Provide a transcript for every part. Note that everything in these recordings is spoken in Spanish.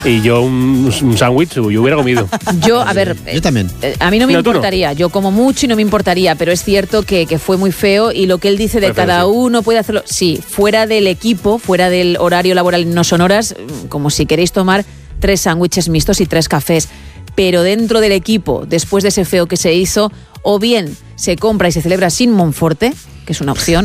Y yo un sándwich yo hubiera comido. Yo, a ver, yo también. A mí no me importaría, yo como mucho y no me importaría, pero es cierto que fue muy feo y lo que él dice de cada uno puede hacerlo, sí, fuera del equipo, fuera del horario laboral, no son horas, como si queréis tomar 3 sándwiches mixtos y 3 cafés, pero dentro del equipo, después de ese feo que se hizo, o bien se compra y se celebra sin Monforte, que es una opción,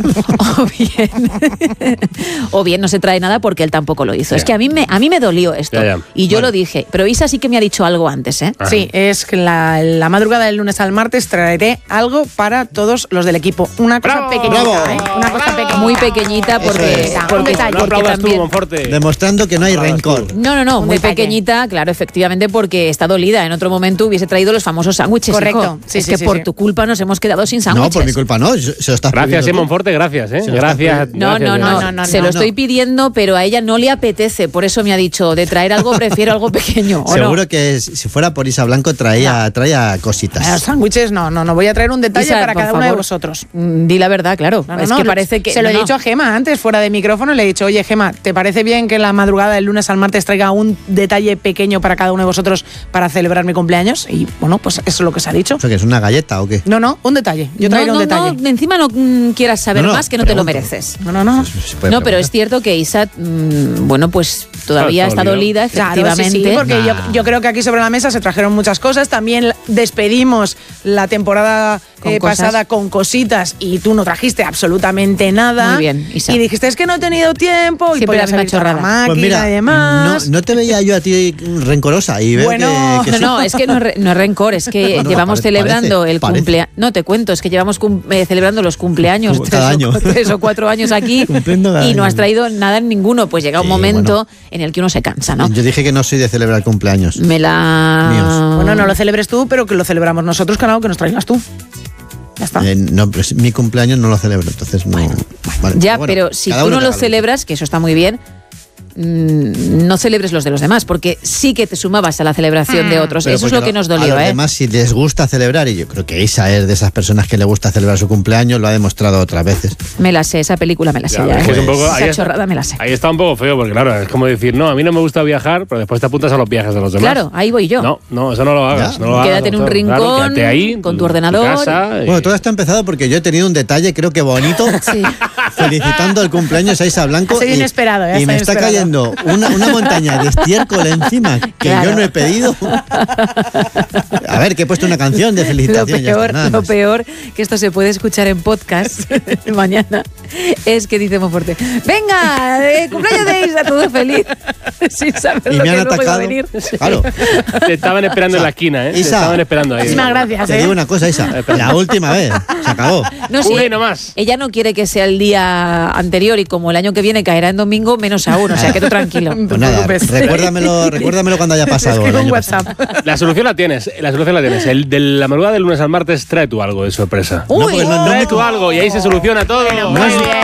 o bien no se trae nada porque él tampoco lo hizo. Es que a mí me dolió esto, y yo lo dije, pero Isa sí que me ha dicho algo antes, ¿eh? Ajá. Sí, es que la madrugada del lunes al martes traeré algo para todos los del equipo. Una cosa pequeñita, ¿eh? Una cosa pequeñita. Muy pequeñita porque también... Demostrando que no hay rencor. No, muy pequeñita, claro, efectivamente, porque está dolida. En otro momento hubiese traído los famosos sándwiches. Correcto. Sí, es que por tu culpa nos hemos quedado sin sándwiches. No, por mi culpa no, se lo estás Gracias, Monforte, gracias, ¿eh? Gracias. No, se lo estoy pidiendo, pero a ella no le apetece. Por eso me ha dicho, de traer algo prefiero algo pequeño. Seguro que si fuera por Isa Blanco traía cositas. Los sándwiches no voy a traer un detalle Isa, para cada uno de vosotros. Di la verdad, claro. Es que parece que... Se lo he dicho a Gema antes, fuera de micrófono, le he dicho, oye Gema, ¿te parece bien que la madrugada del lunes al martes traiga un detalle pequeño para cada uno de vosotros para celebrar mi cumpleaños? Y bueno, pues eso es lo que se ha dicho. ¿O sea, que es una galleta o qué? No, un detalle. Yo traigo un detalle. No, encima no quieras saber más, que no te lo mereces. No, pero es cierto que Isa, bueno, pues todavía está dolida, efectivamente. Claro, sí, porque yo creo que aquí sobre la mesa se trajeron muchas cosas. También despedimos la temporada pasada con cositas y tú no trajiste absolutamente nada. Muy bien, Isa. Y dijiste, es que no he tenido tiempo. Siempre y la misma chorrada. Máquina pues mira, y demás. No te veía yo a ti rencorosa y veo que sí. No, es que no es rencor, es que llevamos celebrando el cumpleaños. No, te cuento, es que llevamos celebrando los cumpleaños cada año. 3 o 4 años aquí y no has traído nada en ninguno. Pues llega un momento en el que uno se cansa, ¿no? Yo dije que no soy de celebrar cumpleaños. Míos. Bueno, no lo celebres tú, pero que lo celebramos nosotros, claro, que nos traigas tú. Ya está. No, pero mi cumpleaños no lo celebro, entonces no. Vale, ya, pero si tú no lo celebras, que eso está muy bien, no celebres los de los demás, porque sí que te sumabas a la celebración de otros. Eso es lo que nos dolió. A los demás, si les gusta celebrar, y yo creo que Isa es de esas personas que le gusta celebrar su cumpleaños, lo ha demostrado otras veces. Me la sé, esa película me la sé ya. Es un poco, esa chorrada me la sé. Ahí está un poco feo, porque claro, es como decir, no, a mí no me gusta viajar, pero después te apuntas a los viajes de los demás. Claro, ahí voy yo. No, eso no lo hagas. No lo quédate en un rincón, quédate ahí, con tu ordenador. Casa, Bueno, todo esto ha empezado porque yo he tenido un detalle, creo que bonito, felicitando el cumpleaños a Isa Blanco. Soy inesperado, y me está cayendo una montaña de estiércol encima que yo no he pedido. A ver, que he puesto una canción de felicitación. Lo peor, que esto se puede escuchar en podcast mañana, es que dice Monforte, venga, cumpleaños de Isa, todo feliz, sin saber y lo me han que atacado. iba a venir. Claro. Te estaban esperando en la esquina, ¿eh? Isa, te estaban esperando ahí. Muchísimas gracias. Te digo una cosa, Isa, la última vez, se acabó. No, sí, no más. Ella no quiere que sea el día anterior y como el año que viene caerá en domingo, menos aún, o sea, que tú tranquilo. Pues nada, recuérdamelo cuando haya pasado. Un WhatsApp. La solución la tienes. El de la madrugada del lunes al martes, trae tú algo de sorpresa. Trae tú algo y ahí se soluciona todo. Muy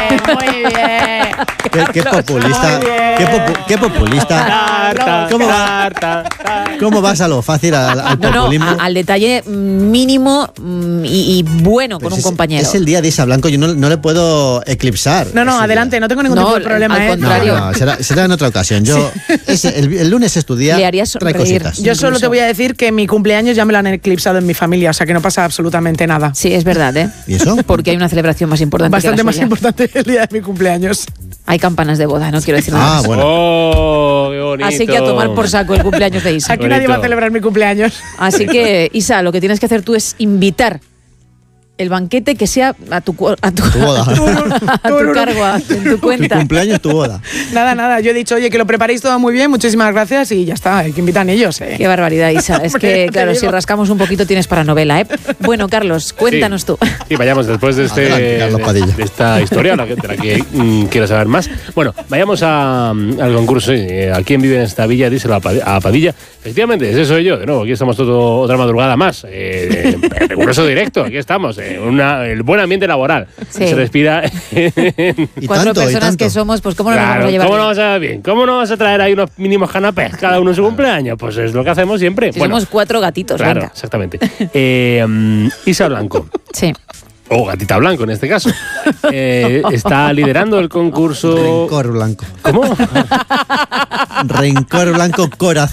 bien. Qué populista. Qué populista. ¿Cómo vas a lo fácil al populismo? Al detalle mínimo y bueno con un compañero. Es el día de Isa Blanco, yo no le puedo eclipsar. No, adelante, no tengo ningún tipo de problema. Al contrario. No, será en otra ocasión. El lunes es tu día. Le haría trae sonreír. cositas. Yo solo te voy a decir que mi cumpleaños ya me lo han eclipsado en mi familia, o sea que no pasa absolutamente nada. Sí, es verdad, ¿eh? ¿Y eso? Porque hay una celebración más importante. Bastante más importante que el día de mi cumpleaños. Hay campanas de boda, no quiero decir nada más. Bueno. Oh, qué bonito. Así que a tomar por saco el cumpleaños de Isa. Aquí nadie va a celebrar mi cumpleaños. Así que, Isa, lo que tienes que hacer tú es invitar el banquete que sea a tu boda. a tu cargo, en tu cuenta. Tu cumpleaños, tu boda. Nada, yo he dicho, oye, que lo preparéis todo muy bien, muchísimas gracias y ya está, hay que invitan ellos. Qué barbaridad, Isa. Es que, claro, si rascamos un poquito tienes para novela, ¿eh? Bueno, Carlos, cuéntanos tú. Sí, vayamos después de de esta historia, de la que quieras saber más. Bueno, vayamos al concurso. ¿A quién vive en esta villa? Díselo a Padilla. Efectivamente, ese soy yo. De nuevo, aquí estamos otra madrugada más. Concurso directo, aquí estamos. El buen ambiente laboral. Sí. Se respira. Y 4 tanto, personas que somos, pues ¿cómo nos vamos a llevar? ¿Cómo no vas a bien? ¿Cómo no vas a traer ahí unos mínimos canapés cada uno en su cumpleaños? Pues es lo que hacemos siempre. Si somos 4 gatitos, claro, venga. exactamente. Isa Blanco. Sí. o Gatita Blanco en este caso, está liderando el concurso. Rencor blanco. ¿Cómo? Rencor blanco corazón.